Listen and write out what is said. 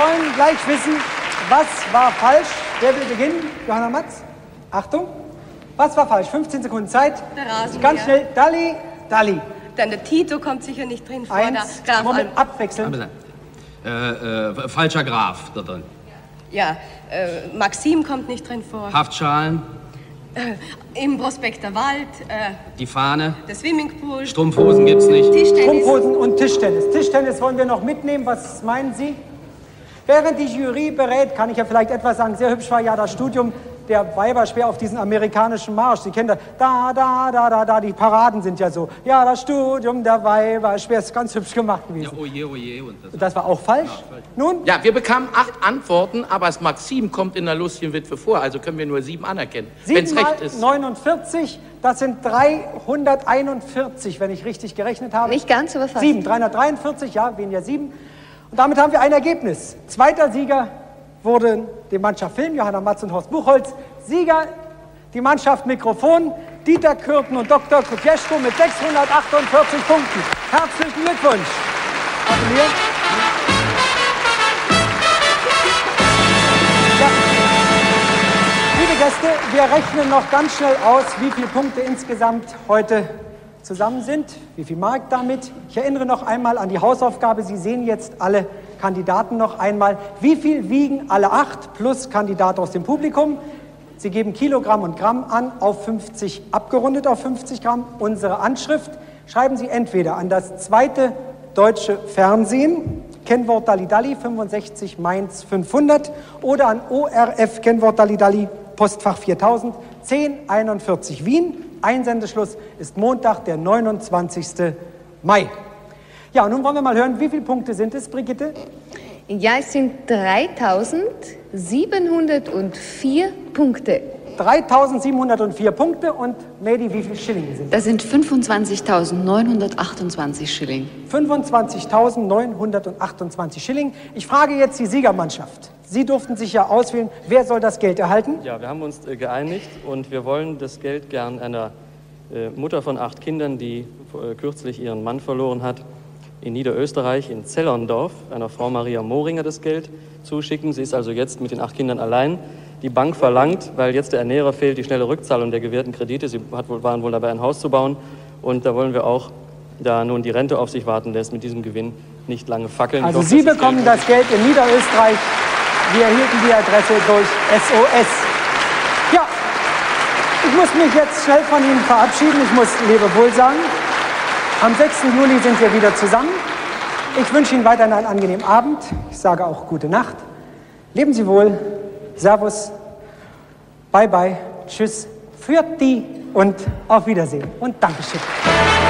wollen gleich wissen, was war falsch. Wer will beginnen? Johanna Matz. Achtung. Was war falsch? 15 Sekunden Zeit. Der Rasenmäher. Ganz schnell. Dalli. Dann der Tito kommt sicher nicht drin vor. Eins. Moment, abwechselnd. Falscher Graf da drin. Ja, Maxim kommt nicht drin vor. Haftschalen. Im Prospekt der Wald. Die Fahne. Der Swimmingpool. Strumpfhosen gibt's nicht. Tischtennis. Strumpfhosen und Tischtennis. Tischtennis wollen wir noch mitnehmen. Was meinen Sie? Während die Jury berät, kann ich ja vielleicht etwas sagen. Sehr hübsch war ja das Studium der Weiberspeer auf diesen amerikanischen Marsch. Sie kennen das. Da. Die Paraden sind ja so. Ja, das Studium der Weiberspeer ist ganz hübsch gemacht gewesen. Ja, oje. Und das war auch falsch? Ja, nun? Ja, wir bekamen 8 Antworten, aber das Maxim kommt in der Lustienwitwe vor, also können wir nur 7 anerkennen, wenn es recht ist. 49, das sind 341, wenn ich richtig gerechnet habe. Nicht ganz, aber fast. 7, 343, ja, weniger 7. Und damit haben wir ein Ergebnis. Zweiter Sieger wurde die Mannschaft Film, Johanna Matz und Horst Buchholz. Sieger die Mannschaft Mikrofon, Dieter Kürten und Dr. Kutjeschko mit 648 Punkten. Herzlichen Glückwunsch. Gratuliert. Ja. Liebe Gäste, wir rechnen noch ganz schnell aus, wie viele Punkte insgesamt heute zusammen sind, wie viel Mark damit. Ich erinnere noch einmal an die Hausaufgabe. Sie sehen jetzt alle Kandidaten noch einmal. Wie viel wiegen alle 8 plus Kandidat aus dem Publikum? Sie geben Kilogramm und Gramm an, auf 50 abgerundet auf 50 Gramm. Unsere Anschrift schreiben Sie entweder an das zweite Deutsche Fernsehen, Kennwort Dalli, 65 Mainz 500, oder an ORF, Kennwort Dalli, Postfach 4000, 1041 Wien. Einsendeschluss ist Montag, der 29. Mai. Ja, und nun wollen wir mal hören, wie viele Punkte sind es, Brigitte? Ja, es sind 3.704 Punkte. 3.704 Punkte. Und Medi, wie viele Schilling sind das? Das sind 25.928 Schilling. 25.928 Schilling. Ich frage jetzt die Siegermannschaft. Sie durften sich ja auswählen, wer soll das Geld erhalten? Ja, wir haben uns geeinigt und wir wollen das Geld gern einer Mutter von 8 Kindern, die kürzlich ihren Mann verloren hat, in Niederösterreich, in Zellerndorf, einer Frau Maria Mohringer, das Geld zuschicken. Sie ist also jetzt mit den 8 Kindern allein. Die Bank verlangt, weil jetzt der Ernährer fehlt, die schnelle Rückzahlung der gewährten Kredite. Sie waren wohl dabei, ein Haus zu bauen. Und da wollen wir auch, da nun die Rente auf sich warten lässt, mit diesem Gewinn nicht lange fackeln. Also Sie bekommen das Geld in Niederösterreich. Wir erhielten die Adresse durch SOS. Ja, ich muss mich jetzt schnell von Ihnen verabschieden. Ich muss Lebewohl sagen. Am 6. Juli sind wir wieder zusammen. Ich wünsche Ihnen weiterhin einen angenehmen Abend. Ich sage auch gute Nacht. Leben Sie wohl. Servus. Bye bye. Tschüss. Für die und auf Wiedersehen. Und Dankeschön.